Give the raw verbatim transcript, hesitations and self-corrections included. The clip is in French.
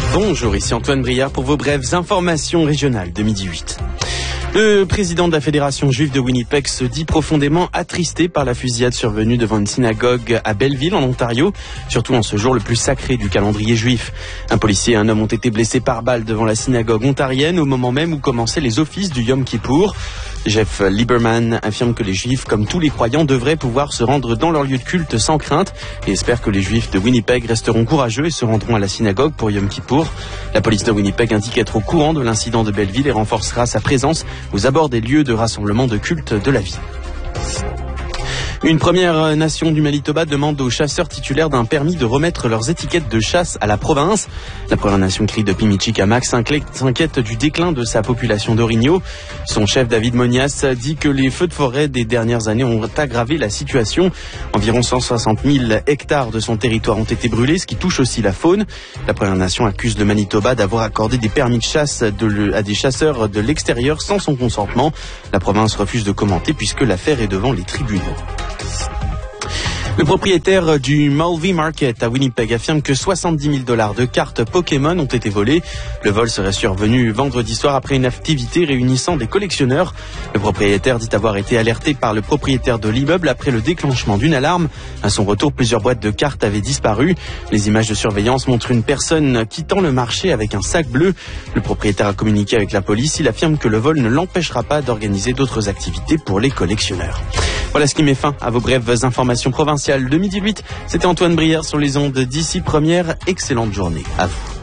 Bonjour, ici Antoine Briard pour vos brèves informations régionales de midi huit. Le président de la Fédération juive de Winnipeg se dit profondément attristé par la fusillade survenue devant une synagogue à Belleville, en Ontario, surtout en ce jour le plus sacré du calendrier juif. Un policier et un homme ont été blessés par balle devant la synagogue ontarienne au moment même où commençaient les offices du Yom Kippour. Jeff Lieberman affirme que les juifs, comme tous les croyants, devraient pouvoir se rendre dans leur lieu de culte sans crainte et espère que les juifs de Winnipeg resteront courageux et se rendront à la synagogue pour Yom Kippour. La police de Winnipeg indique être au courant de l'incident de Belleville et renforcera sa présence aux abords des lieux de rassemblement de culte de la ville. Une première nation du Manitoba demande aux chasseurs titulaires d'un permis de remettre leurs étiquettes de chasse à la province. La première nation crie de Pimichikamak s'inquiète du déclin de sa population d'orignaux. Son chef David Monias dit que les feux de forêt des dernières années ont aggravé la situation. Environ cent soixante mille hectares de son territoire ont été brûlés, ce qui touche aussi la faune. La première nation accuse le Manitoba d'avoir accordé des permis de chasse de le, à des chasseurs de l'extérieur sans son consentement. La province refuse de commenter puisque l'affaire est devant les tribunaux. Le propriétaire du Mulvey Market à Winnipeg affirme que soixante-dix mille dollars de cartes Pokémon ont été volées. Le vol serait survenu vendredi soir après une activité réunissant des collectionneurs. Le propriétaire dit avoir été alerté par le propriétaire de l'immeuble après le déclenchement d'une alarme. À son retour, plusieurs boîtes de cartes avaient disparu. Les images de surveillance montrent une personne quittant le marché avec un sac bleu. Le propriétaire a communiqué avec la police. Il affirme que le vol ne l'empêchera pas d'organiser d'autres activités pour les collectionneurs. Voilà ce qui met fin à vos brèves informations provinciales de midi huit. C'était Antoine Briard sur les ondes d'ici Première. Excellente journée à vous.